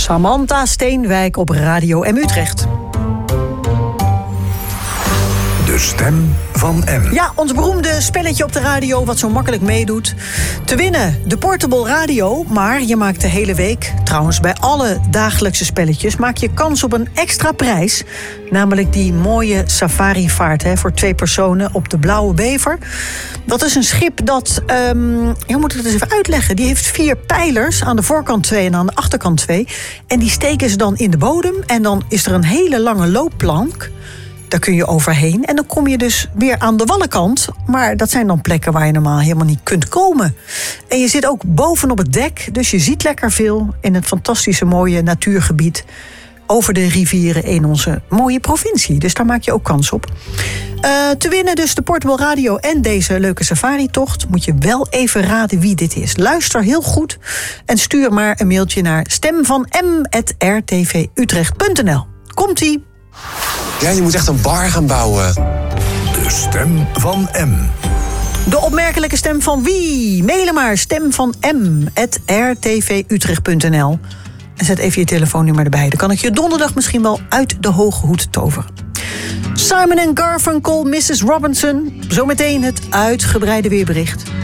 Samantha Steenwijk op Radio M Utrecht. De stem van M. Ja, ons beroemde spelletje op de radio wat zo makkelijk meedoet. Te winnen, de Portable Radio. Maar je maakt de hele week, trouwens bij alle dagelijkse spelletjes, maak je kans op een extra prijs. Namelijk die mooie safarivaart voor 2 personen op de Blauwe Bever. Dat is een schip dat, hoe moet ik het eens even uitleggen? Die heeft 4 pijlers, aan de voorkant 2 en aan de achterkant 2. En die steken ze dan in de bodem. En dan is er een hele lange loopplank. Daar kun je overheen en dan kom je dus weer aan de wallenkant. Maar dat zijn dan plekken waar je normaal helemaal niet kunt komen. En je zit ook bovenop het dek, dus je ziet lekker veel in het fantastische mooie natuurgebied over de rivieren in onze mooie provincie. Dus daar maak je ook kans op. Te winnen dus de Portable Radio en deze leuke safari-tocht. Moet je wel even raden wie dit is. Luister heel goed en stuur maar een mailtje naar stemvanm@rtvutrecht.nl. Komt-ie! Ja, je moet echt een bar gaan bouwen. De stem van M. De opmerkelijke stem van wie? Mailen maar stemvanm@rtvutrecht.nl. En zet even je telefoonnummer erbij. Dan kan ik je donderdag misschien wel uit de hoge hoed toveren. Simon & Garfunkel, Mrs. Robinson. Zometeen het uitgebreide weerbericht.